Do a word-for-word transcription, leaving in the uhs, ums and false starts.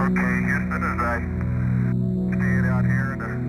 Okay, Houston, as I stand out here in the